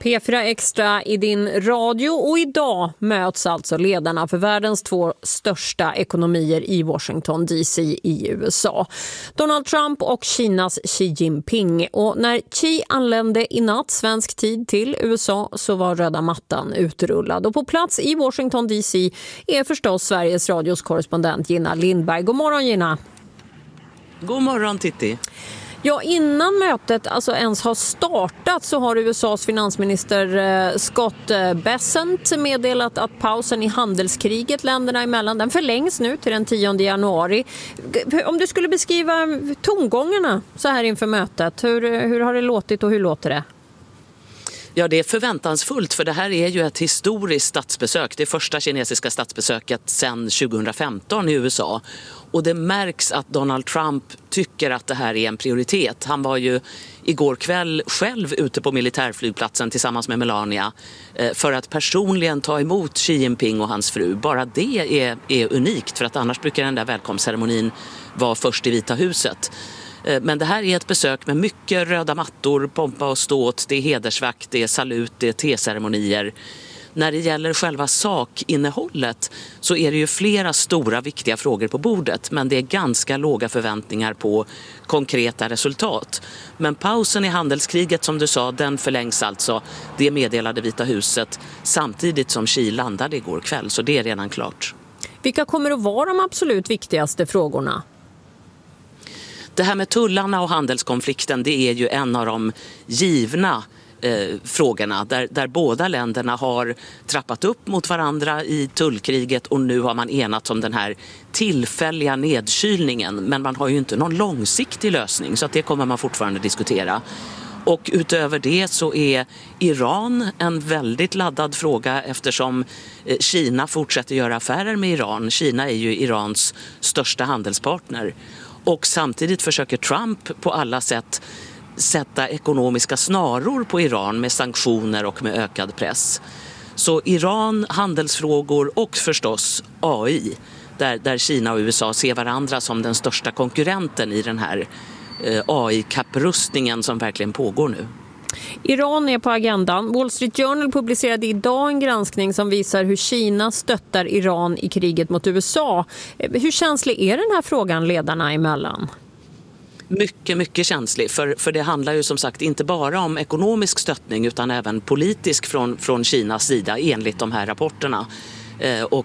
P4 Extra i din radio och idag möts alltså ledarna för världens 2 största ekonomier i Washington DC i USA. Donald Trump och Kinas Xi Jinping. Och när Xi anlände i natt svensk tid till USA så var röda mattan utrullad. Och på plats i Washington DC är förstås Sveriges radios korrespondent Gina Lindberg. God morgon Gina. God morgon Titti. Ja, innan mötet alltså ens har startat så har USAs finansminister Scott Bessent meddelat att pausen i handelskriget länderna emellan den förlängs nu till den 10 januari. Om du skulle beskriva tongångarna så här inför mötet, hur har det låtit och hur låter det? Ja, det är förväntansfullt för det här är ju ett historiskt statsbesök. Det första kinesiska statsbesöket sedan 2015 i USA. Och det märks att Donald Trump tycker att det här är en prioritet. Han var ju igår kväll själv ute på militärflygplatsen tillsammans med Melania för att personligen ta emot Xi Jinping och hans fru. Bara det är unikt för att annars brukar den där välkomstceremonin vara först i Vita huset. Men det här är ett besök med mycket röda mattor, pompa och ståt, det är hedersvakt, det är salut, det är teceremonier. När det gäller själva sakinnehållet så är det ju flera stora viktiga frågor på bordet, men det är ganska låga förväntningar på konkreta resultat. Men pausen i handelskriget som du sa, den förlängs alltså. Det meddelade Vita huset samtidigt som Xi landade igår kväll, så det är redan klart. Vilka kommer att vara de absolut viktigaste frågorna? Det här med tullarna och handelskonflikten, det är ju en av de givna frågorna där båda länderna har trappat upp mot varandra i tullkriget och nu har man enats om den här tillfälliga nedkylningen, men man har ju inte någon långsiktig lösning så att det kommer man fortfarande diskutera. Och utöver det så är Iran en väldigt laddad fråga eftersom Kina fortsätter göra affärer med Iran. Kina är ju Irans största handelspartner. Och samtidigt försöker Trump på alla sätt sätta ekonomiska snaror på Iran med sanktioner och med ökad press. Så Iran, handelsfrågor och förstås AI, där Kina och USA ser varandra som den största konkurrenten i den här AI-kapprustningen som verkligen pågår nu. Iran är på agendan. Wall Street Journal publicerade idag en granskning som visar hur Kina stöttar Iran i kriget mot USA. Hur känslig är den här frågan ledarna emellan? Mycket, mycket känslig. För det handlar ju som sagt inte bara om ekonomisk stöttning utan även politisk från Kinas sida enligt de här rapporterna. Och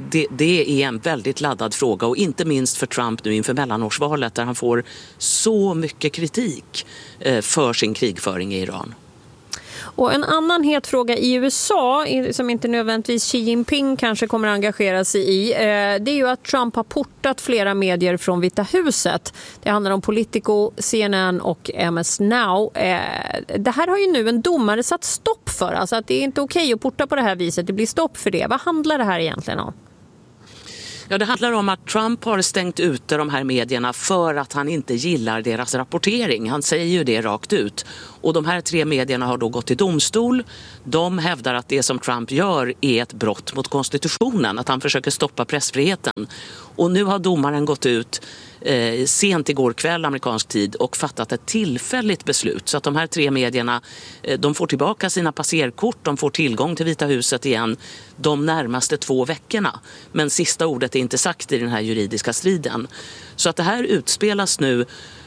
det är en väldigt laddad fråga och inte minst för Trump nu inför mellanårsvalet där han får så mycket kritik för sin krigföring i Iran. Och en annan het fråga i USA som inte nödvändigtvis Xi Jinping kanske kommer att engagera sig i, det är ju att Trump har portat flera medier från Vita huset. Det handlar om Politico, CNN och MS Now. Det här har ju nu en domare satt stopp för, alltså att det är inte okej att porta på det här viset, det blir stopp för det. Vad handlar det här egentligen om? Ja, det handlar om att Trump har stängt ute de här medierna för att han inte gillar deras rapportering. Han säger ju det rakt ut. Och de här 3 medierna har då gått till domstol. De hävdar att det som Trump gör är ett brott mot konstitutionen. Att han försöker stoppa pressfriheten. Och nu har domaren gått ut sent igår kväll amerikansk tid och fattat ett tillfälligt beslut. Så att de här 3 medierna, de får tillbaka sina passerkort, de får tillgång till Vita huset igen de närmaste 2 veckorna. Men sista ordet är inte sagt i den här juridiska striden. Så att det här utspelas nu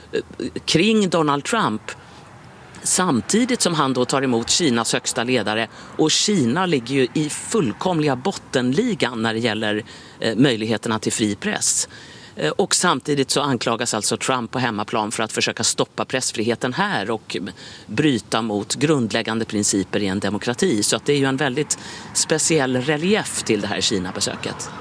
kring Donald Trump samtidigt som han då tar emot Kinas högsta ledare, och Kina ligger ju i fullkomliga bottenligan när det gäller möjligheterna till fri press. Och samtidigt så anklagas alltså Trump på hemmaplan för att försöka stoppa pressfriheten här och bryta mot grundläggande principer i en demokrati. Så att det är ju en väldigt speciell relief till det här Kina-besöket.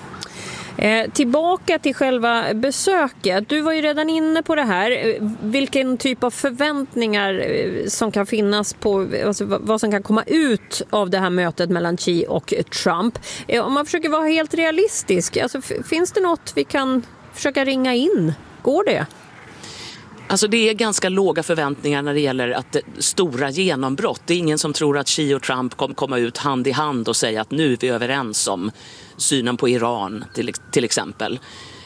Tillbaka till själva besöket. Du var ju redan inne på det här. Vilken typ av förväntningar som kan finnas på, alltså vad som kan komma ut av det här mötet mellan Xi och Trump. Om man försöker vara helt realistisk, alltså, finns det något vi kan försöka ringa in? Går det? Alltså det är ganska låga förväntningar när det gäller att stora genombrott. Det är ingen som tror att Xi och Trump kommer komma ut hand i hand och säga att nu är vi överens om synen på Iran till exempel.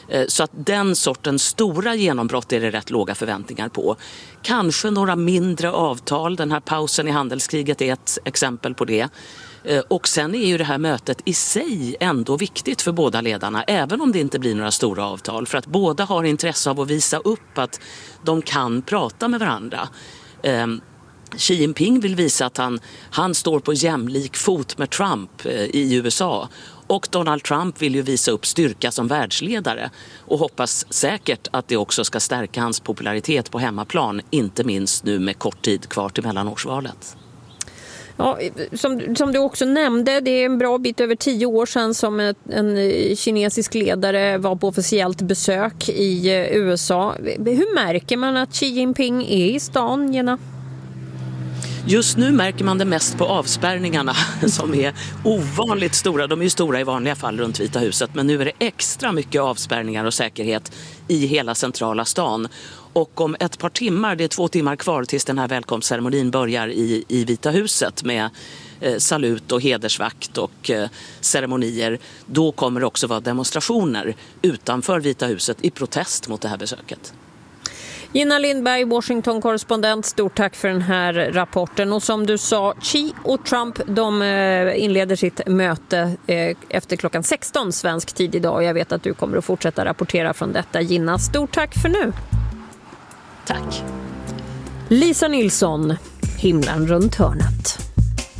Så att den sortens stora genombrott är det rätt låga förväntningar på. Kanske några mindre avtal, den här pausen i handelskriget är ett exempel på det. Och sen är ju det här mötet i sig ändå viktigt för båda ledarna, även om det inte blir några stora avtal. För att båda har intresse av att visa upp att de kan prata med varandra. Xi Jinping vill visa att han står på jämlik fot med Trump i USA. Och Donald Trump vill ju visa upp styrka som världsledare och hoppas säkert att det också ska stärka hans popularitet på hemmaplan, inte minst nu med kort tid kvar till mellanårsvalet. Ja, som du också nämnde, det är en bra bit över 10 år sedan som en kinesisk ledare var på officiellt besök i USA. Hur märker man att Xi Jinping är i stan, Jenna? Just nu märker man det mest på avspärrningarna som är ovanligt stora. De är ju stora i vanliga fall runt Vita huset, men nu är det extra mycket avspärrningar och säkerhet i hela centrala stan. Och om ett par timmar, det är 2 timmar kvar tills den här välkomstceremonin börjar i Vita huset med salut och hedersvakt och ceremonier, då kommer det också vara demonstrationer utanför Vita huset i protest mot det här besöket. Gina Lindberg, Washington-korrespondent, stort tack för den här rapporten. Och som du sa, Xi och Trump, de inleder sitt möte efter klockan 16 svensk tid idag. Jag vet att du kommer att fortsätta rapportera från detta. Gina, stort tack för nu. Tack. Lisa Nilsson, Himlen runt hörnet.